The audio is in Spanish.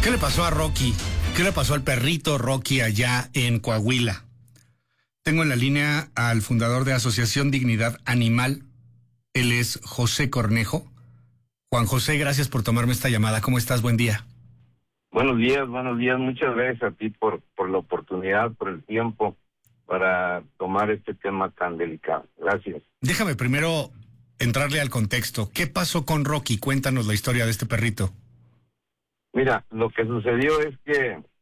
¿Qué le pasó a Rocky? ¿Qué le pasó al perrito Rocky allá en Coahuila? Tengo en la línea al fundador de Asociación Dignidad Animal. Él es José Cornejo. Juan José, gracias por tomarme esta llamada. ¿Cómo estás? Buen día. Buenos días. Muchas gracias a ti por la oportunidad, por el tiempo para tomar este tema tan delicado. Gracias. Déjame primero entrarle al contexto. ¿Qué pasó con Rocky? Cuéntanos la historia de este perrito. Mira, lo que sucedió es que